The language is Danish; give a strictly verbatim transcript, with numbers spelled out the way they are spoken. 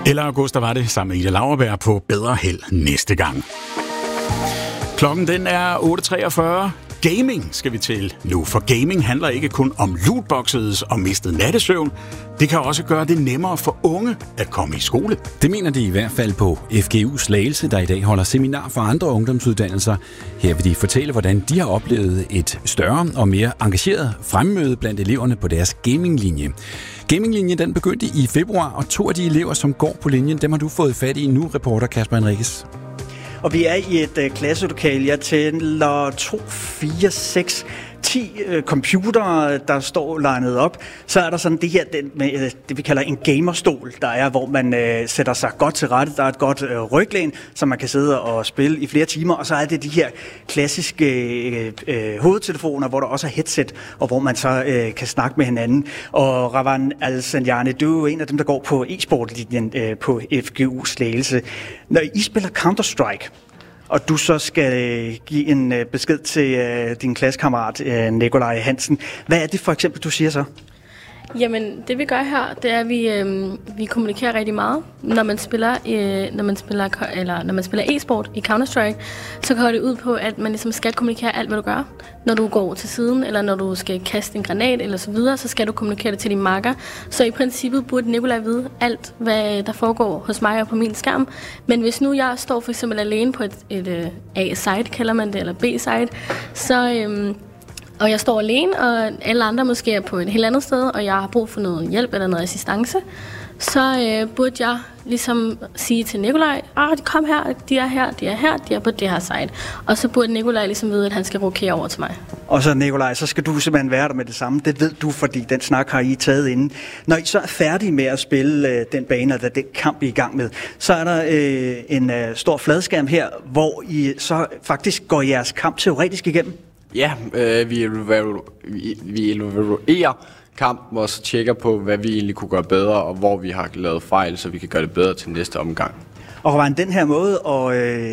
Eller Gustav var det sammen med Ida Lauerberg på bedre held næste gang. Klokken den er otte treogfyrre. Gaming skal vi til nu, for gaming handler ikke kun om lootboxes og mistet nattesøvn. Det kan også gøre det nemmere for unge at komme i skole. Det mener de i hvert fald på F G U Slagelse, der i dag holder seminar for andre ungdomsuddannelser. Her vil de fortælle, hvordan de har oplevet et større og mere engageret fremmøde blandt eleverne på deres gaminglinje. Gaminglinjen den begyndte i februar, og to af de elever, som går på linjen, dem har du fået fat i nu, reporter Kasper Henriques. Og vi er i et uh, klasselokale. Jeg tæller to, fire, seks, ti uh, computere, der står legnet op. Så er der sådan det her, den, med, uh, det vi kalder en gamerstol, der er, hvor man uh, sætter sig godt til rette. Der er et godt uh, ryglæn, så man kan sidde og spille i flere timer. Og så er det de her klassiske uh, uh, hovedtelefoner, hvor der også er headset, og hvor man så uh, kan snakke med hinanden. Og Ravan Al-Sanjani, du er jo en af dem, der går på e-sportlinjen uh, på F G U Slagelse. Når I spiller Counter-Strike, og du så skal give en besked til uh, din klassekammerat uh, Nikolaj Hansen. Hvad er det for eksempel, du siger så? Jamen, det vi gør her, det er, at vi, øh, vi kommunikerer rigtig meget. Når man spiller, øh, når man spiller, eller når man spiller e-sport i Counter-Strike, så går det ud på, at man ligesom skal kommunikere alt, hvad du gør. Når du går til siden, eller når du skal kaste en granat, eller så videre, så skal du kommunikere det til din makker. Så i princippet burde Nikolaj vide alt, hvad der foregår hos mig og på min skærm. Men hvis nu jeg står for eksempel alene på et, et, et A-site, kalder man det, eller B-site, så... Øh, Og jeg står alene, og alle andre måske er på et helt andet sted, og jeg har brug for noget hjælp eller noget assistance, så øh, burde jeg ligesom sige til Nikolaj, ah, kom her, de er her, de er her, de er på det her site. Og så burde Nikolaj ligesom vide, at han skal rokere over til mig. Og så Nikolaj, så skal du simpelthen være der med det samme. Det ved du, fordi den snak har I taget inden. Når I så er færdige med at spille øh, den bane, eller den kamp, I er i gang med, så er der øh, en øh, stor fladskærm her, hvor I så faktisk går jeres kamp teoretisk igennem. Ja, øh, vi, evaluerer, vi, vi evaluerer kampen og så tjekker på, hvad vi egentlig kunne gøre bedre, og hvor vi har lavet fejl, så vi kan gøre det bedre til næste omgang. Og hvordan den her måde at øh,